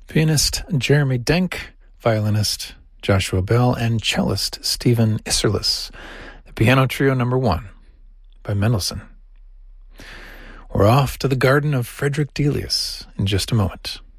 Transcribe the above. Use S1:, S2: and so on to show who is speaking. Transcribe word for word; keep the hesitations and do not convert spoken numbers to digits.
S1: Pianist Jeremy Denk, violinist Joshua Bell, and cellist Stephen Isserlis. The Piano Trio Number One by Mendelssohn. We're off to the garden of Frederick Delius in just a moment.